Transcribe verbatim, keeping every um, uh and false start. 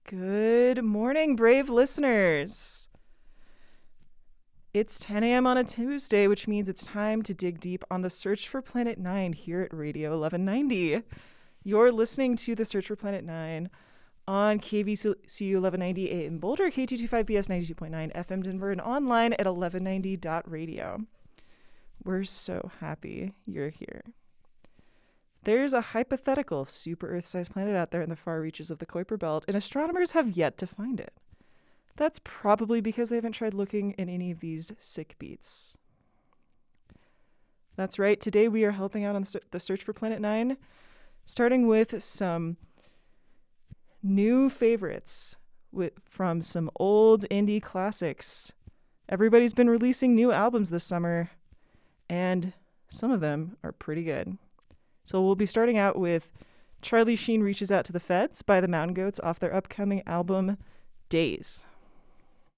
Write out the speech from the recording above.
Good morning, brave listeners. It's ten a.m. on a Tuesday, which means it's time to dig deep on the search for Planet Nine here at Radio eleven ninety. You're listening to the Search for Planet Nine on K V C U eleven ninety A M Boulder, K two twenty-five B S ninety-two point nine F M Denver, and online at eleven ninety dot radio. We're so happy you're here. There's a hypothetical super Earth-sized planet out there in the far reaches of the Kuiper Belt, and astronomers have yet to find it. That's probably because they haven't tried looking in any of these sick beats. That's right, today we are helping out on the search for Planet Nine, starting with some new favorites with, from some old indie classics. Everybody's been releasing new albums this summer, and some of them are pretty good. So we'll be starting out with Charlie Sheen Reaches Out to the Feds by the Mountain Goats off their upcoming album, Days.